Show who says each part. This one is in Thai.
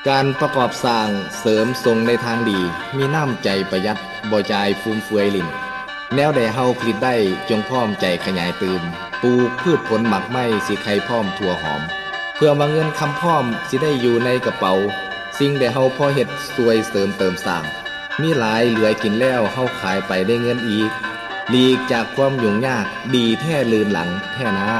Speaker 1: การประกอบสร้างเสริมทรงในทางดีมีน้ำใจประหยัดบ่จ่ายฟุ่มเฟือยลิ้นแนวใดเฮาผลิตได้จงพร้อมใจขยายเติมปลูกพืชผลหมักไม้สิไข่พร้อมทั่วหอมเพื่อมาเงินคำพร้อมสิได้อยู่ในกระเป๋าสิ่งใดเฮาพอเฮ็ดสวยเสริมเติมสร้างมีหลายเหลือกินแล้วเฮาขายไปได้เงินอีกหลีกจากความยุ่งยากดีแท้ลืนหลังแท้นะ